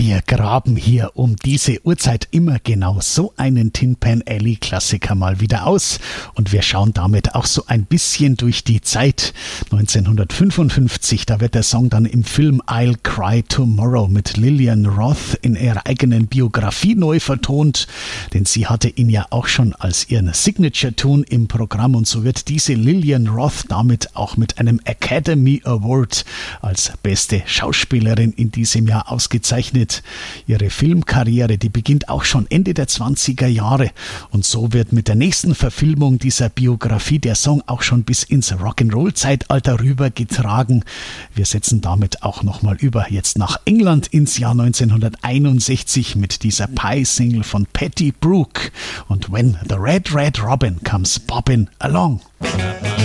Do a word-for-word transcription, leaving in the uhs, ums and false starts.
Wir graben hier um diese Uhrzeit immer genau so einen Tin Pan Alley Klassiker mal wieder aus und wir schauen damit auch so ein bisschen durch die Zeit. neunzehnhundertfünfundfünfzig, da wird der Song dann im Film I'll Cry Tomorrow mit Lillian Roth in ihrer eigenen Biografie neu vertont, denn sie hatte ihn ja auch schon als ihren Signature-Tune im Programm und so wird diese Lillian Roth damit auch mit einem Academy Award als beste Schauspielerin in diesem Jahr ausgezeichnet. Ihre Filmkarriere, die beginnt auch schon Ende der zwanziger Jahre und so wird mit der nächsten Verfilmung dieser Biografie der Song auch schon bis ins Rock'n'Roll-Zeitalter rübergetragen. Wir setzen damit auch nochmal über jetzt nach England ins Jahr neunzehnhunderteinundsechzig mit dieser Pie-Single von Patty Brooke und When the Red Red Robin Comes Bobbin' Along.